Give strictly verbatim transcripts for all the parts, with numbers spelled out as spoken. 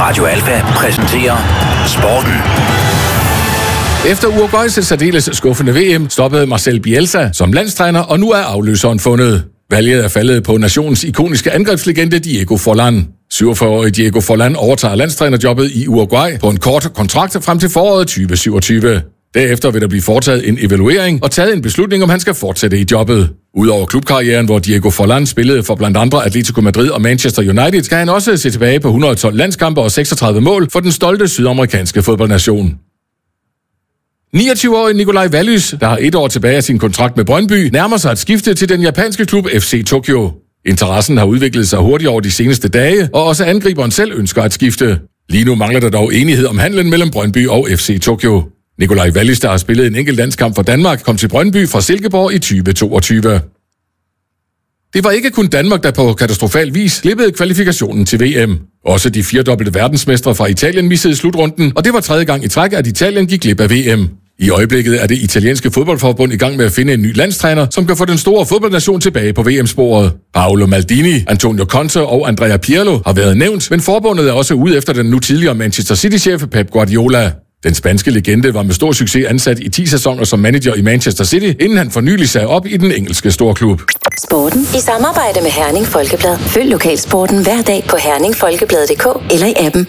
Radio Alfa præsenterer Sporten. Efter Uruguays særdeles skuffende V M stoppede Marcel Bielsa som landstræner, og nu er afløseren fundet. Valget er faldet på nationens ikoniske angrebslegende Diego Forlán. syvogfyrre-årige Diego Forlán overtager landstrænerjobbet i Uruguay på en kort kontrakt frem til foråret tyve syvogtyve. Derefter vil der blive foretaget en evaluering og taget en beslutning, om han skal fortsætte i jobbet. Udover klubkarrieren, hvor Diego Forlán spillede for blandt andre Atletico Madrid og Manchester United, skal han også se tilbage på et hundrede og tolv landskampe og seksogtredive mål for den stolte sydamerikanske fodboldnation. niogtyve-årige Nicolai Vallys, der har et år tilbage af sin kontrakt med Brøndby, nærmer sig at skifte til den japanske klub F C Tokyo. Interessen har udviklet sig hurtigt over de seneste dage, og også angriberen selv ønsker at skifte. Lige nu mangler der dog enighed om handlen mellem Brøndby og F C Tokyo. Nicolai Vallys, der har spillet en enkelt landskamp for Danmark, kom til Brøndby fra Silkeborg i tyve toogtyve. Det var ikke kun Danmark, der på katastrofal vis slippede kvalifikationen til V M. Også de firedobbelte verdensmestre fra Italien missede slutrunden, og det var tredje gang i træk, at Italien gik glip af V M. I øjeblikket er det italienske fodboldforbund i gang med at finde en ny landstræner, som kan få den store fodboldnation tilbage på V M-sporet. Paolo Maldini, Antonio Conte og Andrea Pirlo har været nævnt, men forbundet er også ude efter den nu tidligere Manchester City-chef Pep Guardiola. Den spanske legende var med stor succes ansat i ti sæsoner som manager i Manchester City, inden han for nylig sagde op i den engelske storklub. Sporten i samarbejde med Herning Folkeblad. Følg lokalsporten hver dag på herning folkeblad punktum d k eller i appen.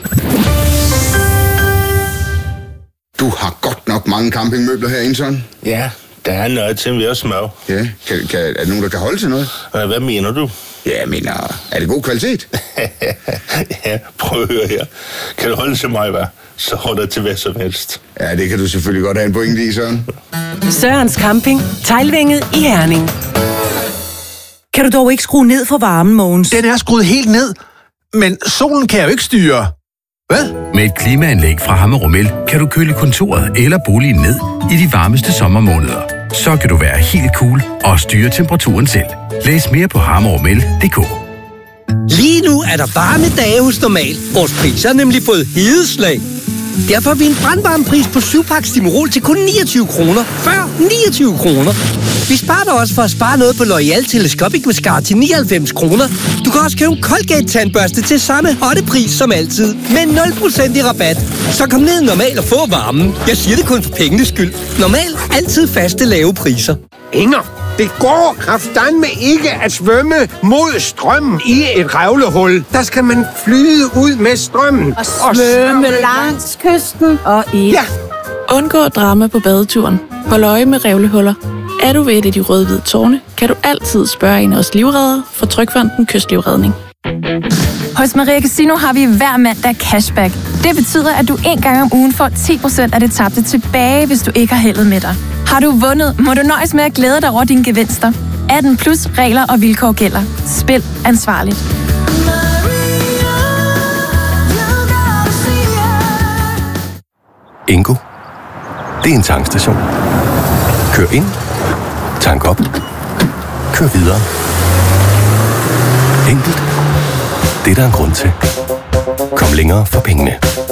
Du har godt nok mange campingmøbler herinde, sådan. Ja, der er noget til ved at smøre. Ja, kan, kan, er der nogen, der kan holde til noget? Hvad mener du? Ja, jeg mener, er det god kvalitet? Ja, prøv at høre her. Kan du holde til mig, hvad? Så holder til hvad som helst. Ja, det kan du selvfølgelig godt have en pointe i, Søren. Sørens Camping, Teglvænget i Herning. Kan du dog ikke skrue ned for varmen, Mogens? Den er skruet helt ned, men solen kan jeg jo ikke styre. Hvad? Med et klimaanlæg fra Hammerum El kan du køle kontoret eller boligen ned i de varmeste sommermåneder. Så kan du være helt cool og styre temperaturen selv. Læs mere på hammerum el punktum d k. Lige nu er der varme dage hos Normal. Vores priser har nemlig fået hedeslag. Derfor har vi en brandvarmepris på syv pakke Stimorol til kun niogtyve kroner. Før niogtyve kroner. Vi sparer dig også for at spare noget på L'Oreal Telescopic Mascara til nioghalvfems kroner. Du kan også købe en Colgate tandbørste til samme hotte pris som altid. Med nul procent i rabat. Så kom ned i Normal og få varmen. Jeg siger det kun for pengenes skyld. Normal. Altid faste lave priser. Inger, det går kraftedeme ikke at svømme mod strømmen i et revlehul. Der skal man flyde ud med strømmen. Og svømme langs kysten og i. Ja. Undgå drama på badeturen. Hold øje med revlehuller. Er du ved et af de røde-hvide tårne, kan du altid spørge en af os livreddere fra Trygfonden Kystlivredning. Hos Maria Casino har vi hver mandag cashback. Det betyder, at du en gang om ugen får ti procent af det tabte tilbage, hvis du ikke har heldet med dig. Har du vundet, må du nøjes med at glæde dig over dine gevinster. atten plus regler og vilkår gælder. Spil ansvarligt. Ingo. Det er en tankstation. Kør ind. Tank op. Kør videre. Enkelt. Det er der en grund til. Kom længere for pengene.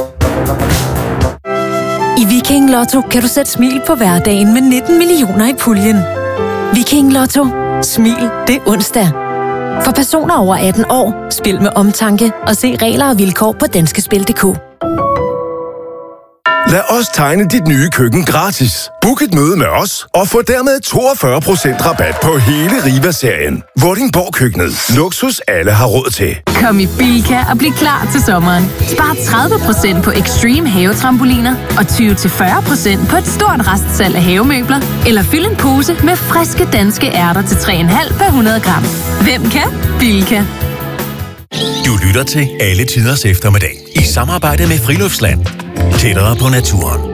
I Viking Lotto kan du sætte smil på hverdagen med nitten millioner i puljen. Viking Lotto. Smil, det er onsdag. For personer over atten år, spil med omtanke og se regler og vilkår på danskespil punktum d k. Lad os tegne dit nye køkken gratis. Book et møde med os og få dermed toogfyrre procent rabat på hele Riva-serien. Vordingborg Køkkenet. Luksus alle har råd til. Kom i Bilka og bliv klar til sommeren. Spar tredive procent på Extreme havetrampoliner og tyve til fyrre procent på et stort restsalg af havemøbler. Eller fyld en pose med friske danske ærter til tre komma fem per hundrede gram. Hvem kan? Bilka. Du lytter til Alle Tiders Eftermiddag i samarbejde med Friluftsland. Tættere på naturen.